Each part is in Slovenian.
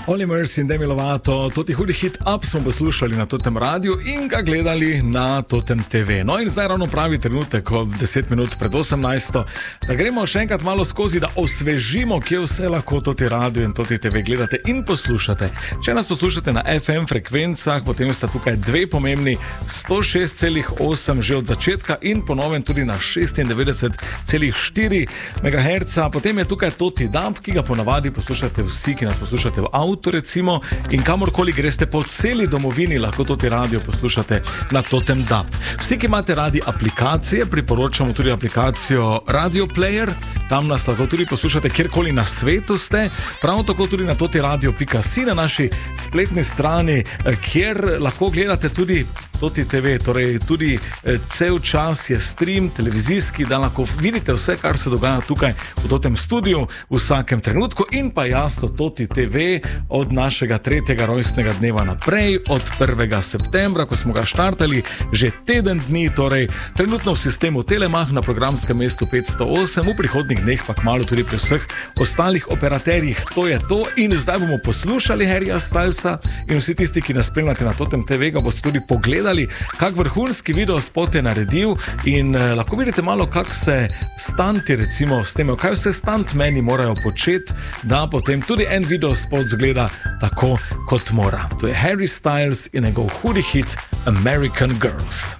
Oli Mercy in Demi Lovato, toti hudi hit up smo poslušali na Totem radiju in ga gledali na Totem TV. No in zdaj ravno pravi trenutek, 10 minut pred 18. Da gremo še enkrat malo skozi, da osvežimo, kje vse lahko Toti radio in Toti TV gledate in poslušate. Če nas poslušate na FM frekvencah, potem sta tukaj dve pomembni, 106,8 že od začetka in ponovem tudi na 96,4 MHz. Potem je tukaj Toti DAB, ki ga ponavadi poslušate vsi, ki nas poslušate v avtu recimo, in kamorkoli greste po celi domovini, lahko Toti radio poslušate na Totem DAB. Vsi, ki imate radi aplikacije, priporočamo tudi aplikacijo Radio Player, tam nas lahko tudi poslušate kjerkoli na svetu ste, prav tako tudi na totiradio.si na naši spletni strani, kjer lahko gledate tudi Toti TV, torej tudi cel čas je stream televizijski, da lahko vidite vse, kar se dogaja tukaj v Totem studiu v vsakem trenutku, in pa jasno Toti TV od našega 3. rojstnega dneva naprej, od 1. septembra, ko smo ga štartali, že teden dni, torej trenutno v sistemu Telemach na programskem mestu 508, v prihodnjih dneh pa kmalu tudi pri vseh ostalih operaterjih. To je to in zdaj bomo poslušali Harryja Stylesa in vsi tisti, ki nas spremljate na Totem TV, ga boste tudi pogledali, kak vrhunski video spot je naredil in lahko vidite malo, kak se stanti recimo snemajo, kaj vse stuntmeni morajo početi, da potem tudi en video spot zgleda tako, kot mora. To je Harry Styles in njegov hudi hit American Girls.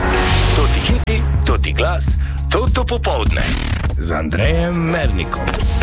Toti hiti, toti glas, toto popovdne z Andrejem Mernikom.